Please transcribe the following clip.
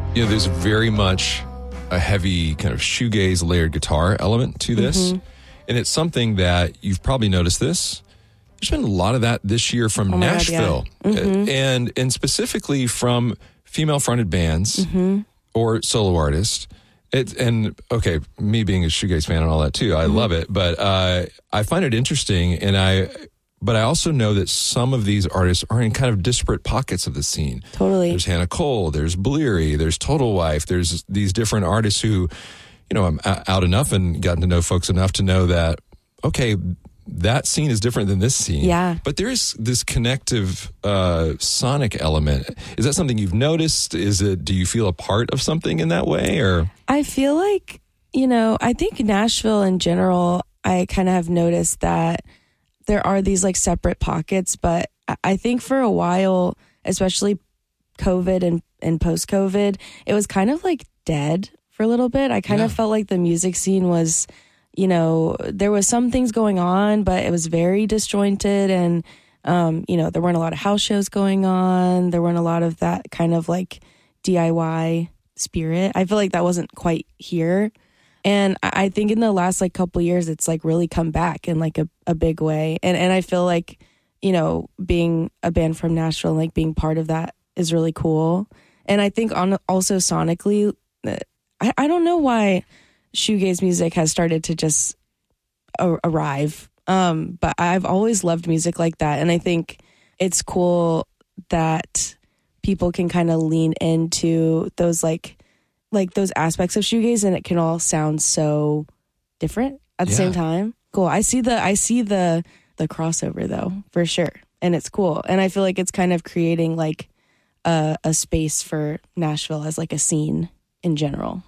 You know, there's very much a heavy kind of shoegaze layered guitar element to this. And it's something that you've probably noticed this. There's been a lot of that this year from Nashville. God, and specifically from female-fronted bands or solo artists. Okay, me being a shoegaze fan and all that too, I love it. But I find it interesting, but I also know that some of these artists are in kind of disparate pockets of the scene. Totally. There's Hannah Cole, there's Bleary, there's Total Wife, there's these different artists who, you know, I'm out enough and gotten to know folks enough to know that, okay, that scene is different than this scene. Yeah. But there is this connective sonic element. Is that something you've noticed? Do you feel a part of something in that way? Or I feel like, you know, I think Nashville in general, I kind of have noticed that there are these like separate pockets, but I think for a while, especially COVID and post-COVID, it was kind of like dead for a little bit. I kind of felt like the music scene was, you know, there was some things going on, but it was very disjointed and, you know, there weren't a lot of house shows going on. There weren't a lot of that kind of like DIY spirit. I feel like that wasn't quite here. And I think in the last like couple of years, it's like really come back in like a big way. And I feel like, you know, being a band from Nashville, like being part of that is really cool. And I think also sonically, I don't know why shoegaze music has started to just arrive. But I've always loved music like that. And I think it's cool that people can kind of lean into those like those aspects of shoegaze, and it can all sound so different at the same time. Cool. I see the crossover though, for sure. And it's cool. And I feel like it's kind of creating like a space for Nashville as like a scene in general.